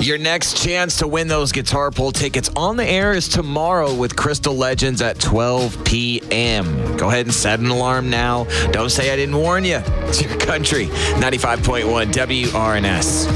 Your next chance to win those Guitar Pull tickets on the air is tomorrow with Crystal Legends at 12 p.m. Go ahead and set an alarm now. Don't say I didn't warn you. It's your country. 95.1 WRNS.